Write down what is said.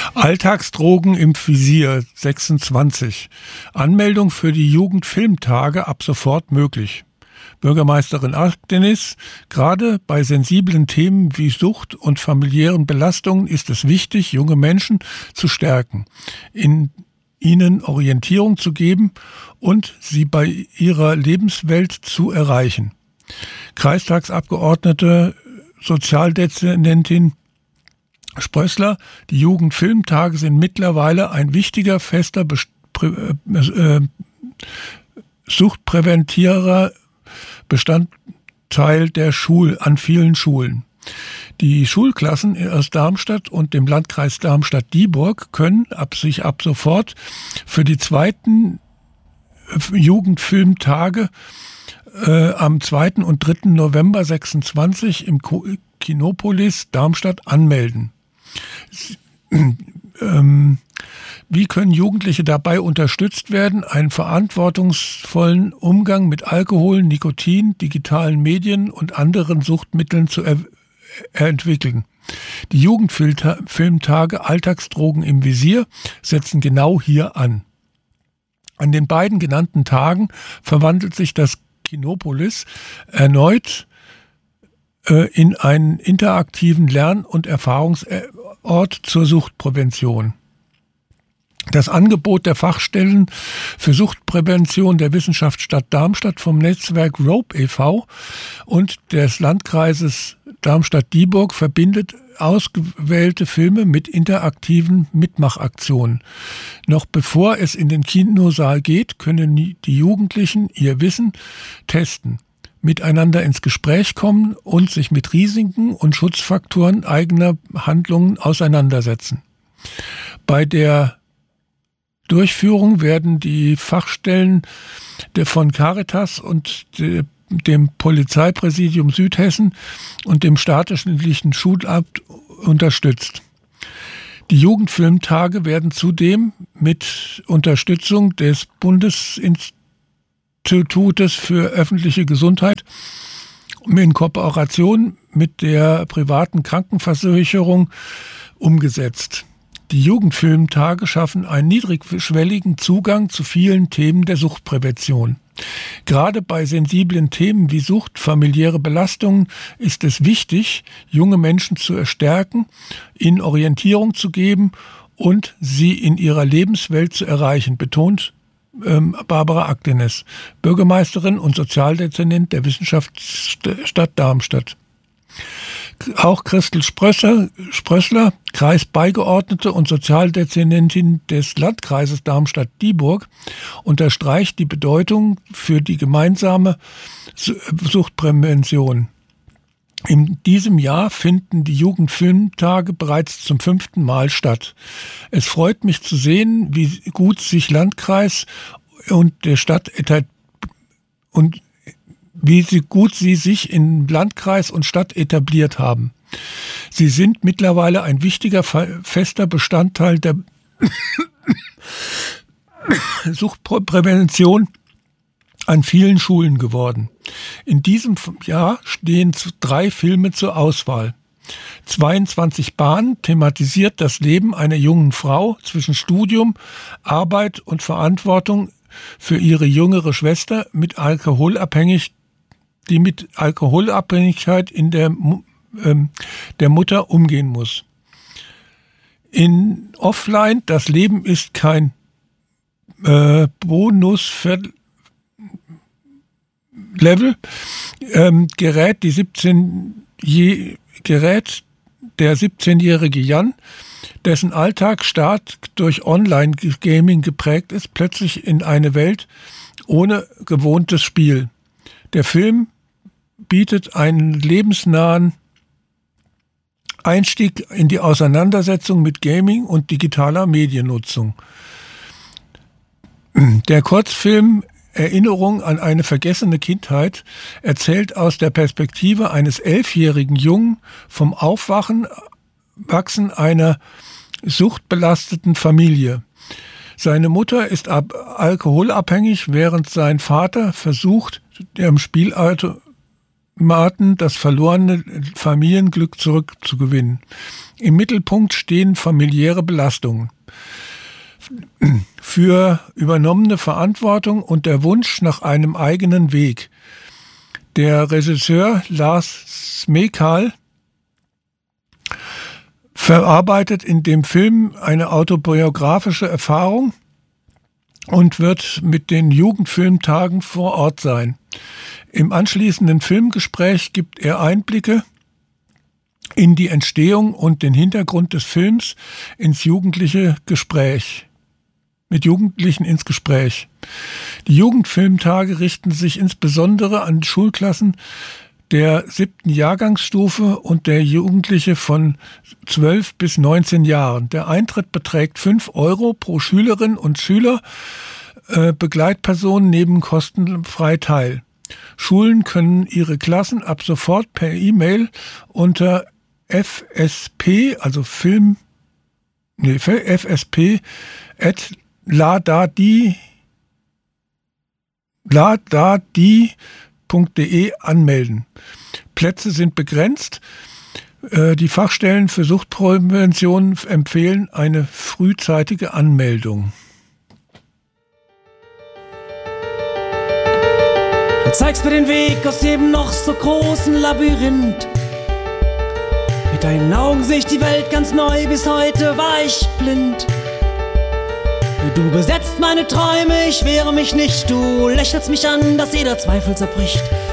Alltagsdrogen im Visier 26. Anmeldung für die Jugendfilmtage ab sofort möglich. Bürgermeisterin Akdenis: Gerade bei sensiblen Themen wie Sucht und familiären Belastungen ist es wichtig, junge Menschen zu stärken, ihnen Orientierung zu geben und sie bei ihrer Lebenswelt zu erreichen. Kreistagsabgeordnete Sozialdezernentin Sprössler: Die Jugendfilmtage sind mittlerweile ein wichtiger, fester suchtpräventierer Bestandteil an vielen Schulen. Die Schulklassen aus Darmstadt und dem Landkreis Darmstadt-Dieburg können sich ab sofort für die zweiten Jugendfilmtage am 2. und 3. November 26 im Kinopolis Darmstadt anmelden. Wie können Jugendliche dabei unterstützt werden, einen verantwortungsvollen Umgang mit Alkohol, Nikotin, digitalen Medien und anderen Suchtmitteln zu entwickeln? Die Jugendfilmtage Alltagsdrogen im Visier setzen genau hier an. An den beiden genannten Tagen verwandelt sich das Kinopolis erneut in einen interaktiven Lern- und Erfahrungsort zur Suchtprävention. Das Angebot der Fachstellen für Suchtprävention der Wissenschaftsstadt Darmstadt vom Netzwerk ROPE e.V. und des Landkreises Darmstadt-Dieburg verbindet ausgewählte Filme mit interaktiven Mitmachaktionen. Noch bevor es in den Kinosaal geht, können die Jugendlichen ihr Wissen testen, miteinander ins Gespräch kommen und sich mit Risiken und Schutzfaktoren eigener Handlungen auseinandersetzen. Bei der Durchführung werden die Fachstellen von Caritas und dem Polizeipräsidium Südhessen und dem staatlichen Schulamt unterstützt. Die Jugendfilmtage werden zudem mit Unterstützung des Bundesinstitutes für öffentliche Gesundheit in Kooperation mit der privaten Krankenversicherung umgesetzt. Die Jugendfilmtage schaffen einen niedrigschwelligen Zugang zu vielen Themen der Suchtprävention. Gerade bei sensiblen Themen wie Sucht, familiäre Belastungen ist es wichtig, junge Menschen zu stärken, ihnen Orientierung zu geben und sie in ihrer Lebenswelt zu erreichen, betont Barbara Akdenis, Bürgermeisterin und Sozialdezernent der Wissenschaftsstadt Darmstadt. Auch Christel Sprössler, Kreisbeigeordnete und Sozialdezernentin des Landkreises Darmstadt-Dieburg, unterstreicht die Bedeutung für die gemeinsame Suchtprävention. In diesem Jahr finden die Jugendfilmtage bereits zum 5. Mal statt. Es freut mich zu sehen, wie gut sich Landkreis und der Stadt sie sich in Landkreis und Stadt etabliert haben. Sie sind mittlerweile ein wichtiger, fester Bestandteil der Suchtprävention an vielen Schulen geworden. In diesem Jahr stehen 3 Filme zur Auswahl. 22 Bahnen thematisiert das Leben einer jungen Frau zwischen Studium, Arbeit und Verantwortung für ihre jüngere Schwester die mit Alkoholabhängigkeit in der Mutter umgehen muss. In Offline, das Leben ist kein Bonus-Level, gerät der 17-jährige Jan, dessen Alltag stark durch Online-Gaming geprägt ist, plötzlich in eine Welt ohne gewohntes Spiel. Der Film bietet einen lebensnahen Einstieg in die Auseinandersetzung mit Gaming und digitaler Mediennutzung. Der Kurzfilm Erinnerung an eine vergessene Kindheit erzählt aus der Perspektive eines 11-jährigen Jungen vom Wachsen einer suchtbelasteten Familie. Seine Mutter ist alkoholabhängig, während sein Vater versucht, am Spielautomaten Martin das verlorene Familienglück zurückzugewinnen. Im Mittelpunkt stehen familiäre Belastungen. Für übernommene Verantwortung und der Wunsch nach einem eigenen Weg. Der Regisseur Lars Smekal verarbeitet in dem Film eine autobiografische Erfahrung und wird mit den Jugendfilmtagen vor Ort sein. Im anschließenden Filmgespräch gibt er Einblicke in die Entstehung und den Hintergrund des Films mit Jugendlichen ins Gespräch. Die Jugendfilmtage richten sich insbesondere an Schulklassen der 7. Jahrgangsstufe und der Jugendliche von 12 bis 19 Jahren. Der Eintritt beträgt 5 Euro pro Schülerin und Schüler. Begleitpersonen nehmen kostenfrei teil. Schulen können ihre Klassen ab sofort per E-Mail unter FSP, also FSP at ladadi.de anmelden. Plätze sind begrenzt. Die Fachstellen für Suchtprävention empfehlen eine frühzeitige Anmeldung. Du zeigst mir den Weg aus jedem noch so großen Labyrinth. Mit deinen Augen sehe ich die Welt ganz neu, bis heute war ich blind. Du besetzt meine Träume, ich wehre mich nicht, du lächelst mich an, dass jeder Zweifel zerbricht.